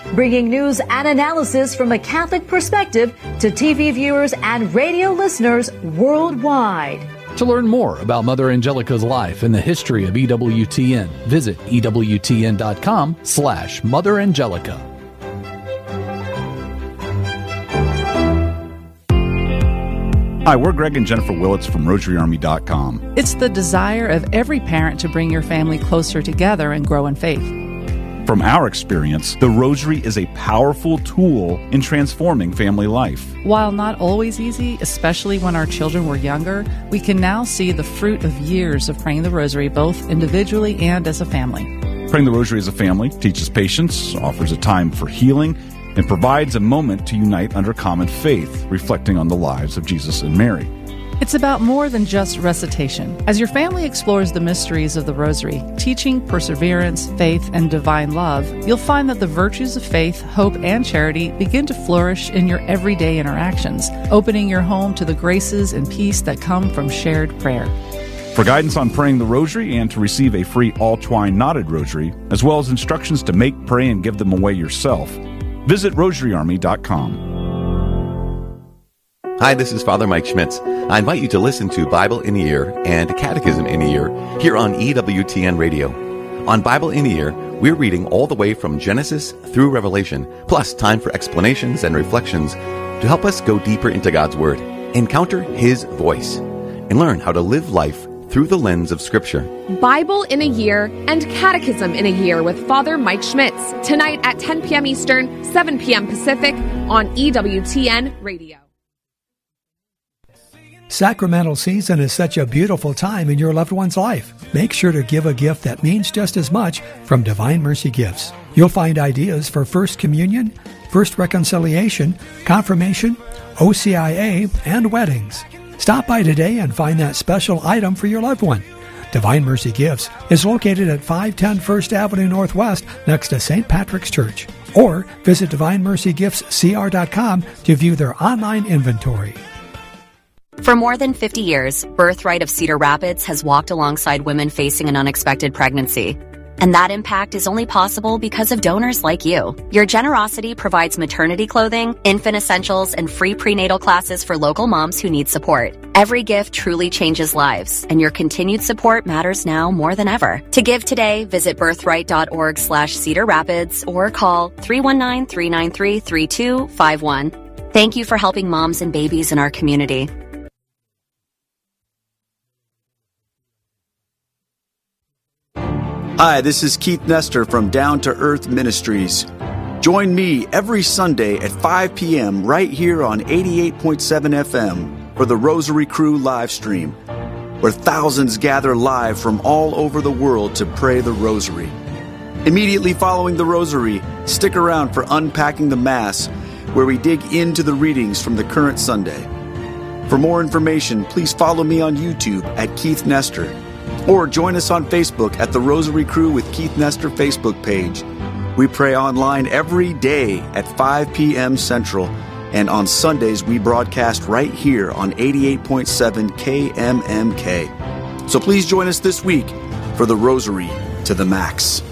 bringing news and analysis from a Catholic perspective to TV viewers and radio listeners worldwide. To learn more about Mother Angelica's life and the history of EWTN, visit EWTN.com/Mother Angelica. Hi, we're Greg and Jennifer Willits from RosaryArmy.com. It's the desire of every parent to bring your family closer together and grow in faith. From our experience, the Rosary is a powerful tool in transforming family life. While not always easy, especially when our children were younger, we can now see the fruit of years of praying the Rosary, both individually and as a family. Praying the Rosary as a family teaches patience, offers a time for healing, and provides a moment to unite under common faith, reflecting on the lives of Jesus and Mary. It's about more than just recitation. As your family explores the mysteries of the Rosary, teaching perseverance, faith, and divine love, you'll find that the virtues of faith, hope, and charity begin to flourish in your everyday interactions, opening your home to the graces and peace that come from shared prayer. For guidance on praying the Rosary and to receive a free all-twine knotted Rosary, as well as instructions to make, pray, and give them away yourself, visit RosaryArmy.com. Hi, this is Father Mike Schmitz. I invite you to listen to Bible in a Year and Catechism in a Year here on EWTN Radio. On Bible in a Year, we're reading all the way from Genesis through Revelation, plus time for explanations and reflections to help us go deeper into God's Word, encounter His voice, and learn how to live life through the lens of Scripture. Bible in a Year and Catechism in a Year with Father Mike Schmitz, tonight at 10 p.m. Eastern, 7 p.m. Pacific on EWTN Radio. Sacramental season is such a beautiful time in your loved one's life. Make sure to give a gift that means just as much from Divine Mercy Gifts. You'll find ideas for First Communion, First Reconciliation, Confirmation, OCIA, and weddings. Stop by today and find that special item for your loved one. Divine Mercy Gifts is located at 510 First Avenue Northwest next to St. Patrick's Church. Or visit DivineMercyGiftsCR.com to view their online inventory. For more than 50 years, Birthright of Cedar Rapids has walked alongside women facing an unexpected pregnancy. And that impact is only possible because of donors like you. Your generosity provides maternity clothing, infant essentials, and free prenatal classes for local moms who need support. Every gift truly changes lives, and your continued support matters now more than ever. To give today, visit birthright.org/Cedar Rapids or call 319-393-3251. Thank you for helping moms and babies in our community. Hi, this is Keith Nestor from Down to Earth Ministries. Join me every Sunday at 5 p.m. right here on 88.7 FM for the Rosary Crew live stream, where thousands gather live from all over the world to pray the Rosary. Immediately following the Rosary, stick around for Unpacking the Mass, where we dig into the readings from the current Sunday. For more information, please follow me on YouTube at Keith Nestor, or join us on Facebook at the Rosary Crew with Keith Nestor Facebook page. We pray online every day at 5 p.m. Central, and on Sundays we broadcast right here on 88.7 KMMK. So please join us this week for the Rosary to the Max.